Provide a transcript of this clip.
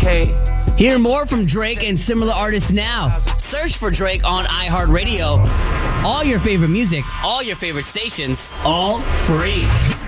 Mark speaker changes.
Speaker 1: Hear more from Drake and similar artists now. Search for Drake on iHeartRadio. All your favorite music, all your favorite stations, all free.